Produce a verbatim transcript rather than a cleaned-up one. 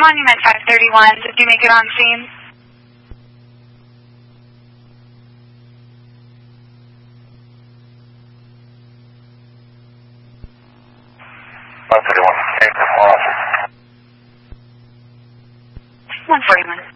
Monument five thirty-one, did you make it on scene? one thirty-one, one forty-one.